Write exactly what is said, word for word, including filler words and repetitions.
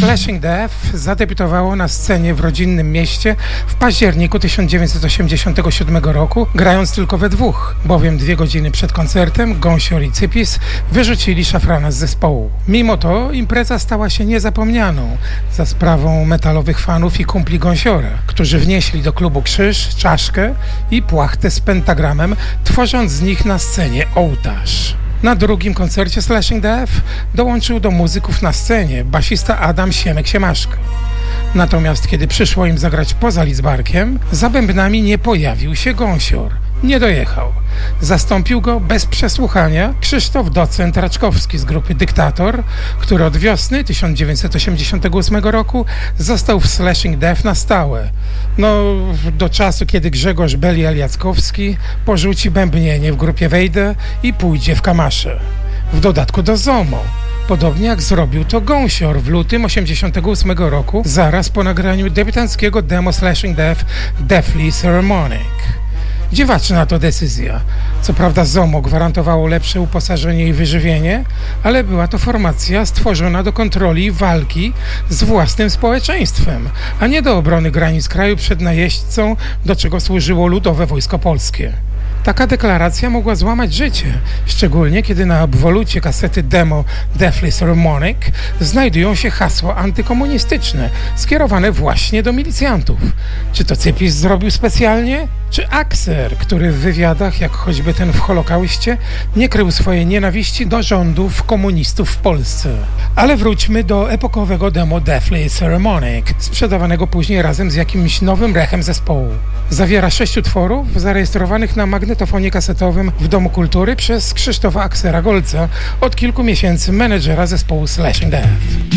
Slashing Death zadebiutowało na scenie w rodzinnym mieście w październiku tysiąc dziewięćset osiemdziesiątego siódmego roku, grając tylko we dwóch, bowiem dwie godziny przed koncertem Gąsior i Cypis wyrzucili Szafrana z zespołu. Mimo to impreza stała się niezapomnianą za sprawą metalowych fanów i kumpli Gąsiora, którzy wnieśli do klubu krzyż, czaszkę i płachtę z pentagramem, tworząc z nich na scenie ołtarz. Na drugim koncercie Slashing Death dołączył do muzyków na scenie basista Adam Siemek-Siemaszko. Natomiast kiedy przyszło im zagrać poza Lidzbarkiem, za bębnami nie pojawił się Gąsior. Nie dojechał. Zastąpił go bez przesłuchania Krzysztof Docent Raczkowski z grupy Dyktator, który od wiosny tysiąc dziewięćset osiemdziesiątego ósmego roku został w Slashing Death na stałe. No, do czasu, kiedy Grzegorz Belial-Jackowski porzuci bębnienie w grupie Wejdę i pójdzie w kamasze. W dodatku do ZOMO. Podobnie jak zrobił to Gąsior w lutym osiemdziesiątego ósmego roku, zaraz po nagraniu debiutanckiego demo Slashing Death Deathly Ceremonic. Dziwaczna to decyzja. Co prawda ZOMO gwarantowało lepsze uposażenie i wyżywienie, ale była to formacja stworzona do kontroli i walki z własnym społeczeństwem, a nie do obrony granic kraju przed najeźdźcą, do czego służyło Ludowe Wojsko Polskie. Taka deklaracja mogła złamać życie, szczególnie kiedy na obwolucie kasety demo Deathly Ceremonic znajdują się hasła antykomunistyczne, skierowane właśnie do milicjantów. Czy to Cypis zrobił specjalnie? Czy Akser, który w wywiadach, jak choćby ten w Holokauście, nie krył swojej nienawiści do rządów komunistów w Polsce? Ale wróćmy do epokowego demo Deathly Ceremonic, sprzedawanego później razem z jakimś nowym rechem zespołu. Zawiera sześć utworów zarejestrowanych na magnetofonie kasetowym w Domu Kultury przez Krzysztofa Aksera Golca, od kilku miesięcy menedżera zespołu Slashing Death.